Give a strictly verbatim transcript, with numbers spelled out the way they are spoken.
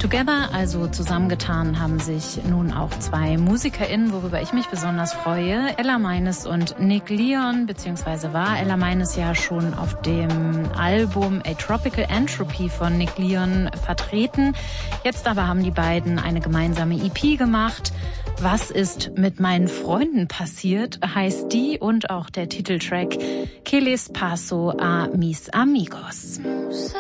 Together, also zusammengetan, haben sich nun auch zwei MusikerInnen, worüber ich mich besonders freue. Ella Meines und Nick Leon, beziehungsweise war Ella Meines ja schon auf dem Album A Tropical Entropy von Nick Leon vertreten. Jetzt aber haben die beiden eine gemeinsame E P gemacht. Was ist mit meinen Freunden passiert, heißt die und auch der Titeltrack Que les paso a mis amigos.